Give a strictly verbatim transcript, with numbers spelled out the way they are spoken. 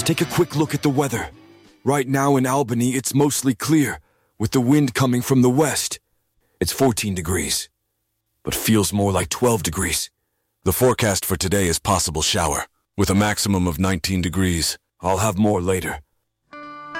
Take a quick look at the weather. Right now in Albany, it's mostly clear, with the wind coming from the west. It's fourteen degrees, but feels more like twelve degrees. The forecast for today is possible shower, with a maximum of nineteen degrees. I'll have more later.